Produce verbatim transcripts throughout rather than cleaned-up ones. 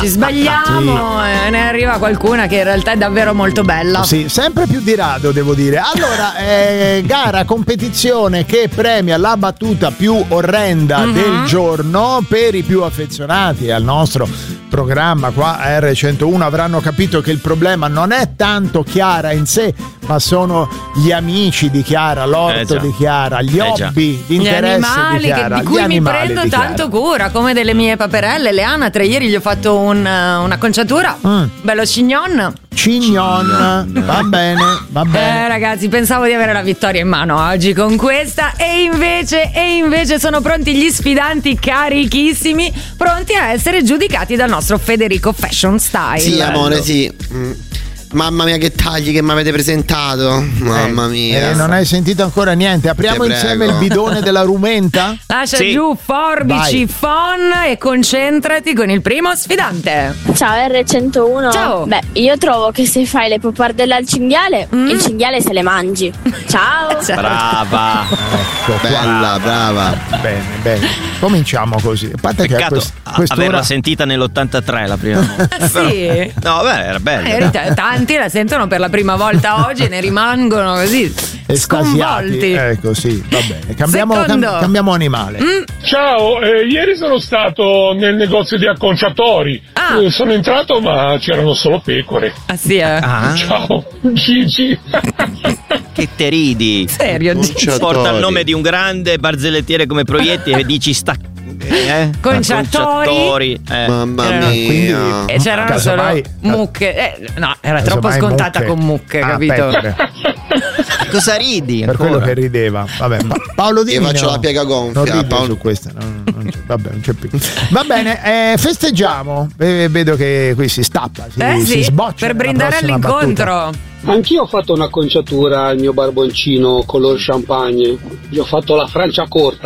Ci sbagliamo sì. E ne arriva qualcuna che in realtà è davvero molto bella. Sì, sempre più di rado devo dire. Allora, eh, gara, competizione che premia la battuta più orrenda mm-hmm. del giorno. Per i più affezionati al nostro programma qua a erre centouno avranno capito che il problema non è tanto Chiara in sé, ma sono gli amici di Chiara, l'orto eh di Chiara, gli eh hobby, gli interessi animali di Chiara, che, di cui gli mi prendo tanto cura, come delle mie paperelle, le anatre. Ieri gli ho fatto un, un'acconciatura, mm. bello cignon. Cignon, va bene, va bene. Eh, ragazzi, pensavo di avere la vittoria in mano oggi con questa, e invece, e invece sono pronti gli sfidanti carichissimi, pronti a essere giudicati dal nostro Federico Fashion Style. Sì, amore, sì. Mm. Mamma mia che tagli che mi avete presentato. Mamma mia. Eh, non hai sentito ancora niente. Apriamo insieme il bidone della rumenta. Lascia sì. giù forbici, phon e concentrati con il primo sfidante. Ciao erre centouno. Ciao. Beh, io trovo che se fai le pappardelle al cinghiale, mm. il cinghiale se le mangi. Ciao. Ciao. Brava. Ecco, bella, brava. Bene, bene. Cominciamo così. A parte Peccato che a quest- quest'ora... averla sentita nell'ottantatré la prima volta. Sì. No, beh, era bella. Eh, tanti la sentono per la prima volta oggi e ne rimangono così sconvolti. Ecco, sì, va bene. Cambiamo, cam- cambiamo animale. Mm. Ciao, eh, ieri sono stato nel negozio di acconciatori. Ah. Eh, sono entrato, ma c'erano solo pecore. Ah, sì, eh? Ah. Ciao, Gigi. Che te ridi? Serio, Gigi? Porta il nome di un grande barzellettiere come Proietti e dici sta. Eh? Conciatori, eh. Mamma erano, mia. Quindi, e c'erano solo mai, mucche. Eh, no, era troppo scontata mucche. con mucche, ah, capito? Cosa ridi? Per ancora? quello che rideva. Vabbè, pa- Paolo Di Io faccio no, la piega gonfia. non ride Paolo... su questa. Non, non c'è, vabbè, non c'è più. Va bene, eh, festeggiamo. Eh, vedo che qui si stappa, si, eh sì, si sboccia per brindare all'incontro. Battuta. Anch'io ho fatto un'acconciatura al mio barboncino color champagne. Gli ho fatto la Francia corta.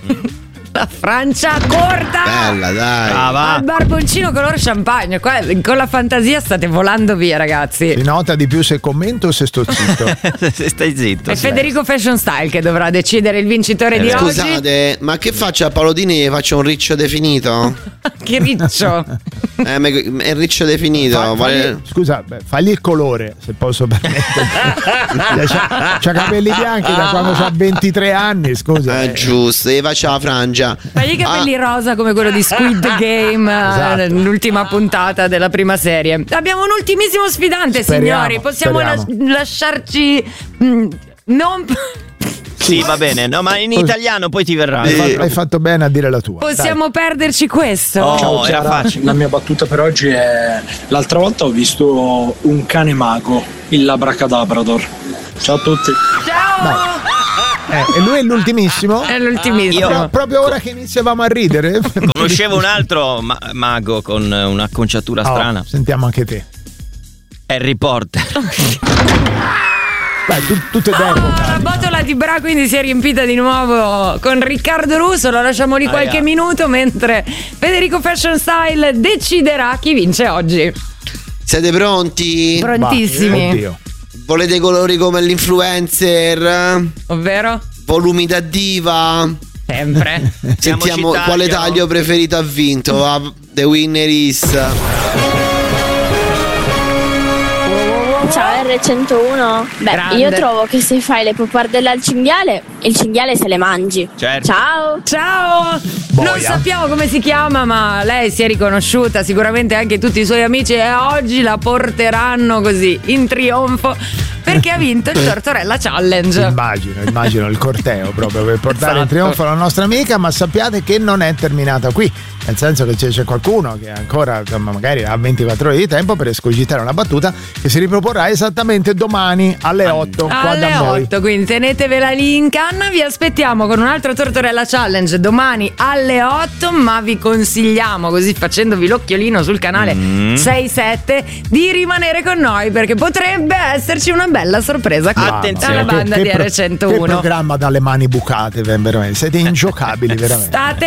La Francia corta. Bella, dai. Ah, al barboncino color champagne. Qua, con la fantasia state volando via, ragazzi. Si nota di più se commento o se sto zitto. Se stai zitto. È sì. Federico Fashion Style che dovrà decidere il vincitore eh, di scusate, oggi. Scusate, ma che faccio a Paolo Dini? Faccio un riccio definito? Che riccio? eh, è il riccio definito. Fa, vale... fagli, scusa, beh, fagli il colore, se posso permettermi. c'ha, c'ha capelli bianchi da quando c'ha ventitré anni, scusa. Eh, eh. giusto, e faccia la frangia. Fagli i capelli ah. rosa come quello di Squid Game, esatto. L'ultima puntata della prima serie. Abbiamo un ultimissimo sfidante, speriamo, signori. Possiamo speriamo. Las- lasciarci mh, non... Sì, va bene, no, ma in italiano poi ti verrà. Hai, fatto, hai fatto bene a dire la tua. Possiamo Dai. perderci questo? Oh, Ciao, era Chiara. facile. La mia battuta per oggi è: l'altra volta ho visto un cane mago, il Labracadabrador. Ciao a tutti. Ciao. Eh, e lui è l'ultimissimo? È l'ultimissimo. Io, proprio ora che iniziavamo a ridere. Conoscevo un altro ma- mago con un'acconciatura oh, strana. Sentiamo anche te. Harry Potter. Beh, tu, tutte d'epoca. La botola di Bra quindi si è riempita di nuovo con Riccardo Russo. Lo lasciamo lì qualche ah, yeah. minuto mentre Federico Fashion Style deciderà chi vince oggi. Siete pronti? Prontissimi. Oddio. Volete colori come l'influencer? Ovvero? Volumi da diva? Sempre. Sentiamo quale taglio preferito ha vinto. Ah, the winner is... Ciao erre centouno. Beh, Grande. io trovo che se fai le pappardelle al cinghiale, il cinghiale se le mangi. Certo. Ciao. Ciao. Boia. Non sappiamo come si chiama, ma lei si è riconosciuta, sicuramente anche tutti i suoi amici, e oggi la porteranno così in trionfo perché ha vinto il Tortorella Challenge. Immagino, immagino il corteo proprio per portare esatto. in trionfo la nostra amica, ma sappiate che non è terminata qui. Nel senso che c'è, c'è qualcuno che ancora magari ha ventiquattro ore di tempo per escogitare una battuta che si riproporrà esattamente domani alle otto qua alle da noi. otto, quindi tenetevela lì in canna. Vi aspettiamo con un altro Tortorella Challenge domani alle otto, ma vi consigliamo, così facendovi l'occhiolino sul canale mm. sei sette, di rimanere con noi perché potrebbe esserci una bella sorpresa qui dalla banda che, di che erre centouno. Che programma dalle mani bucate, veramente siete ingiocabili veramente. State